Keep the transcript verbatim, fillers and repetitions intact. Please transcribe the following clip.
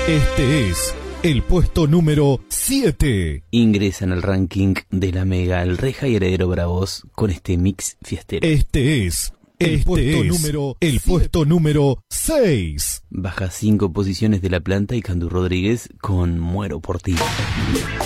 Este es el puesto número siete. Ingresa en el ranking de la Mega el Reja y Heredero Bravos con este mix fiestero. Este es el este puesto es número el puesto número seis. Baja cinco posiciones de la planta y Candú Rodríguez con Muero por ti.